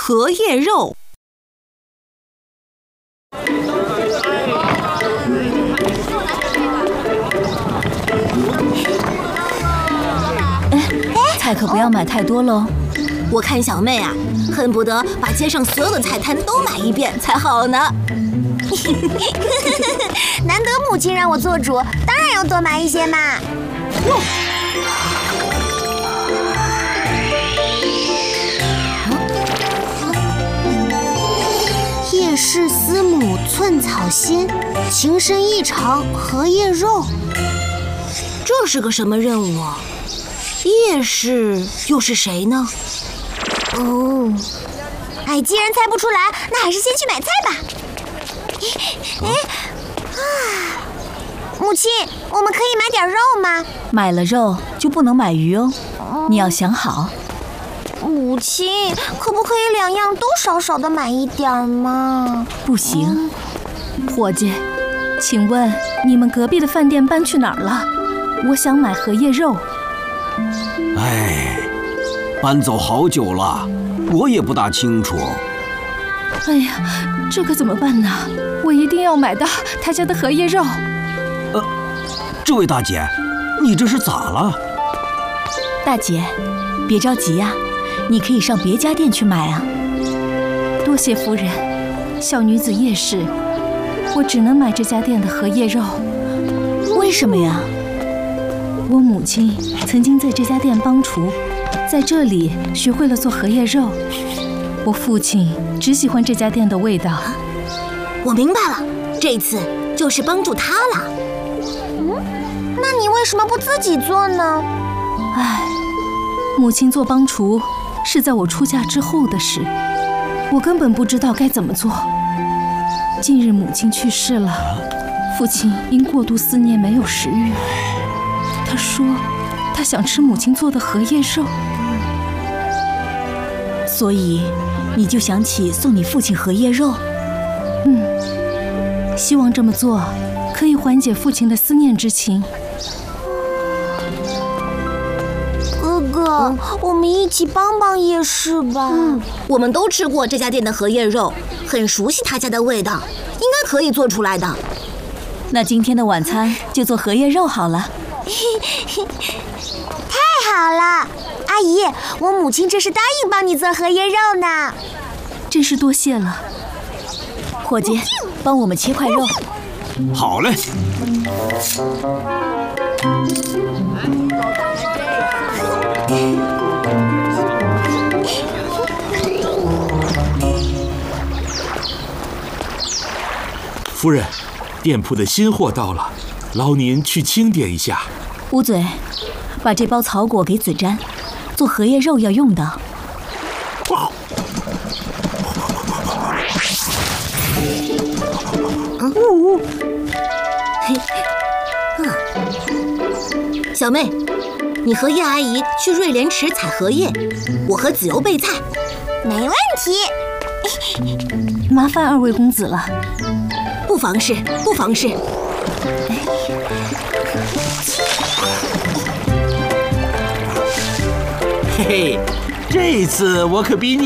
荷叶肉。 菜可不要买太多喽。 我看小妹啊，恨不得把街上所有的菜摊都买一遍才好呢。 难得母亲让我做主，当然要多买一些嘛。叶氏丝母寸草心，情深意长荷叶肉。 这是个什么任务啊？叶氏又是谁呢？ 哦，既然猜不出来，那还是先去买菜吧。母亲，我们可以买点肉吗？ 买了肉就不能买鱼哦，你要想好。 母亲，可不可以两样都少少的买一点吗？ 不行。伙计，请问你们隔壁的饭店搬去哪儿了？我想买荷叶肉。 搬走好久了，我也不大清楚。 哎呀，这可怎么办呢？我一定要买到他家的荷叶肉。 这位大姐，你这是咋了？ 大姐，别着急呀，你可以上别家店去买啊。多谢夫人，小女子叶氏，我只能买这家店的荷叶肉。 为什么呀？ 我母亲曾经在这家店帮厨，在这里学会了做荷叶肉。我父亲只喜欢这家店的味道。 我明白了，这次就是帮助他了。 那你为什么不自己做呢？ 母亲做帮厨是在我出嫁之后的事，我根本不知道该怎么做。近日母亲去世了，父亲因过度思念没有食欲。他说他想吃母亲做的荷叶肉， 所以你就想起送你父亲荷叶肉。 希望这么做可以缓解父亲的思念之情。 哥哥，我们一起帮帮叶氏吧。 我们都吃过这家店的荷叶肉，很熟悉他家的味道，应该可以做出来的。 那今天的晚餐就做荷叶肉好了。 太好了，阿姨，我母亲这是答应帮你做荷叶肉呢。 真是多谢了。 伙计，帮我们切块肉。 好嘞。 夫人，店铺的新货到了，劳您去清点一下。 乌嘴，把这包草果给子瞻，做荷叶肉要用的。小妹，你和叶阿姨去瑞莲池采荷叶，我和子由备菜。 没问题。 麻烦二位公子了。 不妨事，不妨事。 嘿嘿，这次我可比你